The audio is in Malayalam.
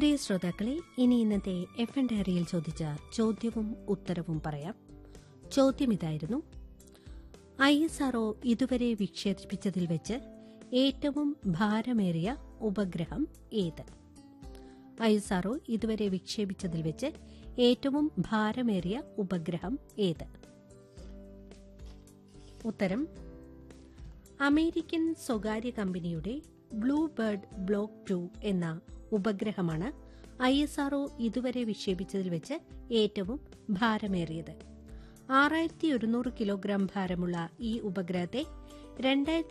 പ്രിയ ശ്രോതാക്കളെ, ഇനി ഇന്നത്തെ എഫ് ഡയറിയിൽ ചോദിച്ച ചോദ്യവും ഉത്തരവും പറയാം. ചോദ്യം ഇതായിരുന്നു: ISRO ഇതുവരെ വിക്ഷേപിച്ചതിൽ വെച്ച് ഏറ്റവും ഭാരമേറിയ ഉപഗ്രഹം ഏത്? ISRO ഇതുവരെ വിക്ഷേപിച്ചതിൽ വെച്ച് ഏറ്റവും ഭാരമേറിയ ഉപഗ്രഹം ഏത്? ഉത്തരം: അമേരിക്കൻ സ്വകാര്യ കമ്പനിയുടെ ബ്ലൂബേർഡ് ബ്ലോക്ക് 2 എന്ന ഉപഗ്രഹമാണ് ISRO ഇതുവരെ വിക്ഷേപിച്ചതിൽ വെച്ച് ഏറ്റവും ഭാരമേറിയത്. 6100 കിലോഗ്രാം ഭാരമുള്ള ഈ ഉപഗ്രഹത്തെ